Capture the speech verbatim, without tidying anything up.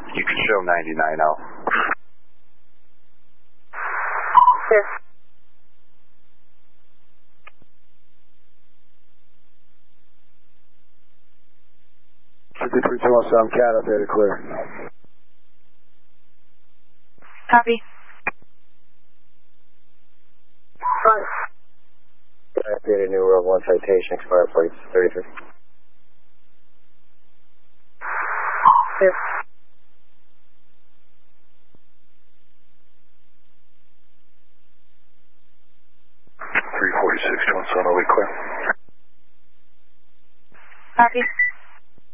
You can show ninety-nine out. Clear. fifty-three two one seven, cat up there to clear. Copy. Front. I created a new World one citation, expired plates, thirty-three. Clear. three forty-six, two one seven, are we clear? Copy.